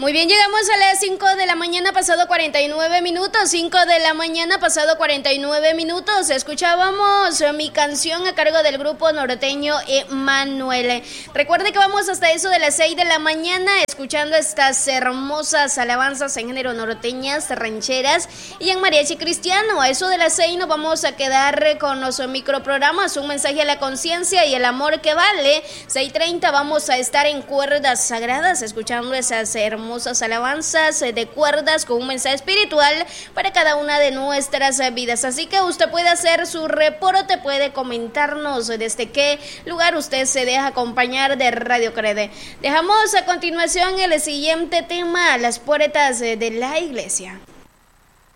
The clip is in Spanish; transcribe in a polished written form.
Muy bien, llegamos a las 5 de la mañana pasado 49 minutos, 5 de la mañana pasado 49 minutos. Escuchábamos mi canción a cargo del grupo norteño Emanuel. Recuerde que vamos hasta eso de las 6 de la mañana escuchando estas hermosas alabanzas en género norteñas, rancheras y en mariachi cristiano. A eso de las 6 nos vamos a quedar con los microprogramas, un mensaje a la conciencia y el amor que vale. 6:30 vamos a estar en cuerdas sagradas escuchando esas hermosas alabanzas de cuerdas con un mensaje espiritual para cada una de nuestras vidas. Así que usted puede hacer su reporte, puede comentarnos desde qué lugar usted se deja acompañar de Radio Crede. Dejamos a continuación el siguiente tema, las puertas de la iglesia.